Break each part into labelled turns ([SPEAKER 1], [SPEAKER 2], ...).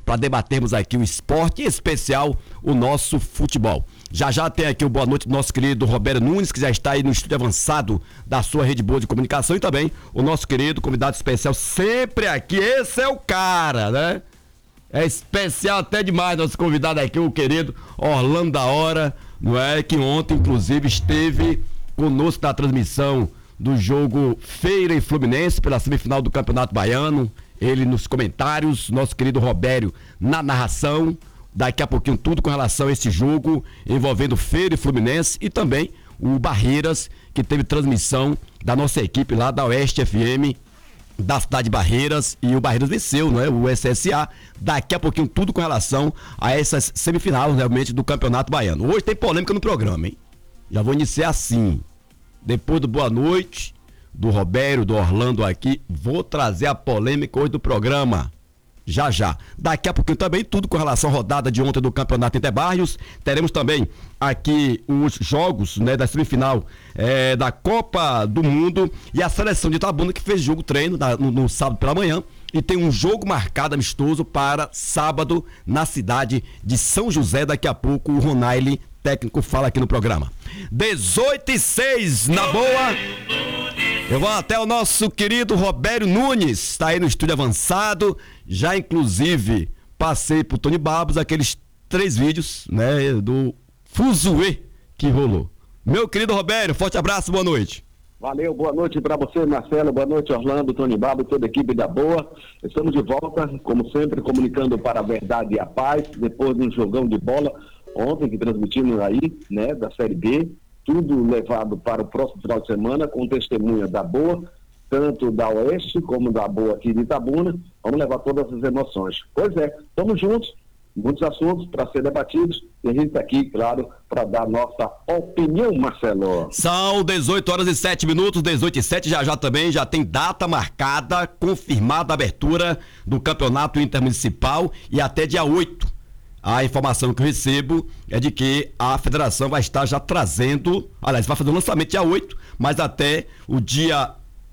[SPEAKER 1] para debatermos aqui o esporte, em especial o nosso futebol. Já tem aqui o boa noite do nosso querido Roberto Nunes, que já está aí no estúdio avançado da sua Rede Boa de Comunicação, e também o nosso querido convidado especial, sempre aqui, esse é o cara, né? É especial até demais nosso convidado aqui, o querido Orlando da Hora, não é? Que ontem, inclusive, esteve conosco na transmissão do jogo Feira e Fluminense pela semifinal do Campeonato Baiano. Ele nos comentários, nosso querido Robério na narração. Daqui a pouquinho tudo com relação a esse jogo envolvendo Feira e Fluminense, e também o Barreiras, que teve transmissão da nossa equipe lá da Oeste FM, da cidade de Barreiras, e o Barreiras venceu, né? O SSA. Daqui a pouquinho tudo com relação a essas semifinais realmente do Campeonato Baiano. Hoje tem polêmica no programa, hein? Já vou iniciar assim. Depois do boa noite do Robério, do Orlando aqui, vou trazer a polêmica hoje do programa. Já. Daqui a pouquinho também tudo com relação à rodada de ontem do Campeonato Interbairros. Teremos também aqui os jogos, né, da semifinal da Copa do Mundo, e a seleção de Itabuna, que fez jogo treino no sábado pela manhã, e tem um jogo marcado amistoso para sábado na cidade de São José. Daqui a pouco o Ronaile, técnico, fala aqui no programa. 18:06 na boa. Eu vou até o nosso querido Roberto Nunes, está aí no estúdio avançado. Já inclusive passei pro Tony Babos aqueles 3 vídeos, né, do fuzuê que rolou. Meu querido Roberto, forte abraço, boa noite.
[SPEAKER 2] Valeu, boa noite para você, Marcelo, boa noite, Orlando, Tony Babo, toda a equipe da Boa. Estamos de volta, como sempre, comunicando para a verdade e a paz, depois de um jogão de bola ontem que transmitimos aí, né, da Série B, tudo levado para o próximo final de semana, com testemunha da Boa, tanto da Oeste como da Boa aqui de Itabuna. Vamos levar todas as emoções. Pois é, estamos juntos, muitos assuntos para ser debatidos, e a gente está aqui, claro, para dar nossa opinião, Marcelo.
[SPEAKER 1] São 18h07, 18h07, já também, já tem data marcada, confirmada a abertura do Campeonato Intermunicipal, e até dia 8. A informação que eu recebo é de que a federação vai estar já trazendo, aliás, vai fazer o lançamento dia 8, mas até o dia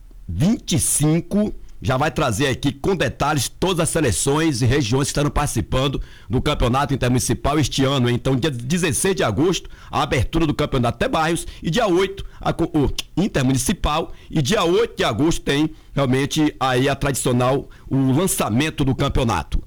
[SPEAKER 1] 25 já vai trazer aqui com detalhes todas as seleções e regiões que estão participando do Campeonato Intermunicipal este ano. Então, dia 16 de agosto, a abertura do Campeonato Interbairros, e dia 8, o Intermunicipal, e dia 8 de agosto tem realmente aí a tradicional, o lançamento do campeonato.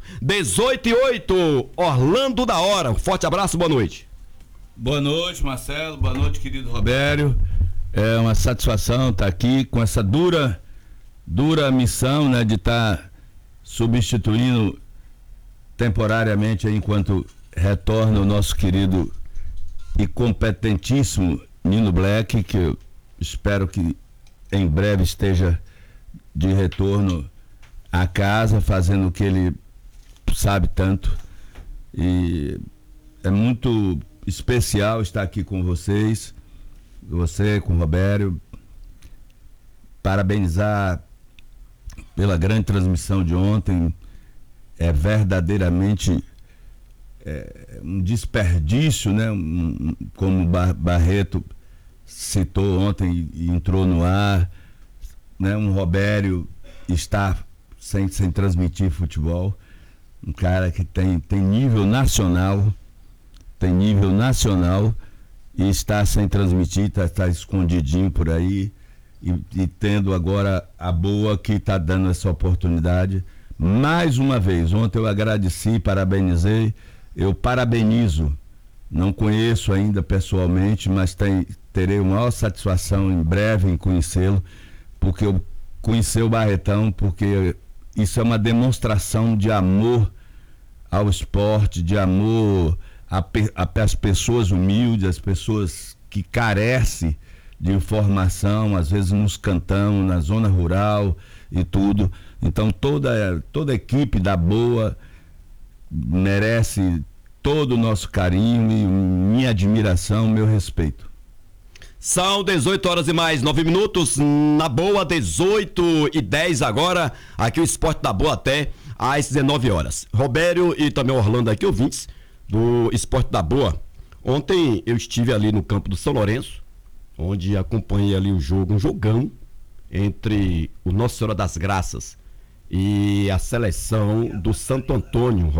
[SPEAKER 1] 18:08, Orlando da Hora. Um forte abraço, boa noite.
[SPEAKER 3] Boa noite, Marcelo, boa noite, querido Robério. É uma satisfação estar aqui com essa dura missão, né, de estar substituindo temporariamente aí, enquanto retorna o nosso querido e competentíssimo Nino Black, que eu espero que em breve esteja de retorno à casa, fazendo o que ele sabe tanto. E é muito especial estar aqui com vocês, você, com o Robério, parabenizar pela grande transmissão de ontem. É verdadeiramente um desperdício, né? Como Barreto citou ontem e entrou no ar, né? Um Robério está sem transmitir futebol, um cara que tem nível nacional, e está sem transmitir, está escondidinho por aí. E tendo agora a Boa, que está dando essa oportunidade mais uma vez. Ontem eu agradeci, parabenizei, eu parabenizo, não conheço ainda pessoalmente, mas terei a maior satisfação em breve em conhecê-lo, porque eu conheci o Barretão, porque isso é uma demonstração de amor ao esporte, de amor às pessoas humildes, às pessoas que carecem de informação, às vezes nos cantamos na zona rural e tudo. Então toda a equipe da Boa merece todo o nosso carinho e minha admiração, meu respeito.
[SPEAKER 1] São 18h mais 9 minutos, na Boa, 18h10 agora, aqui o Esporte da Boa até às 19 horas. Robério e também Orlando aqui, ouvintes do Esporte da Boa. Ontem eu estive ali no campo do São Lourenço, onde acompanhei ali o jogo, um jogão entre o Nossa Senhora das Graças e a seleção do Santo Antônio.